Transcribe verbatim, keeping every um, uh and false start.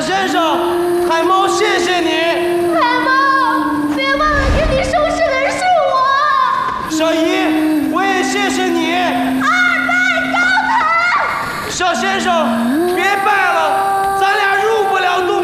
先生，海猫谢谢你。 海猫，别忘了给你收尸的人是我。 小姨，我也谢谢你。 二拜高堂。 小先生，别拜了。